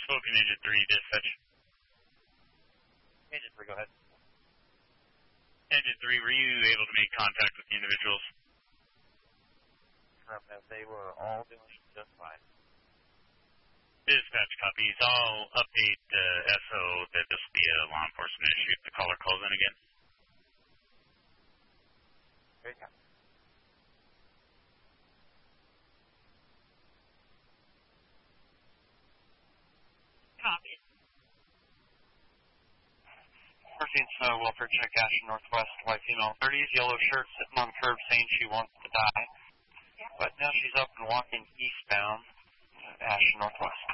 Spoken Engine 3, dispatch. Engine 3, go ahead. Engine 3, were you able to make contact with the individuals? They were all doing just fine. Dispatch copies. I'll update the SO that this will be a law enforcement issue if the caller calls in again. Very good. Copy. 13th welfare check, Ashton Northwest, white female, 30s, yellow shirt, sitting on curb saying she wants to die. But now she's up and walking eastbound, Ashton Northwest.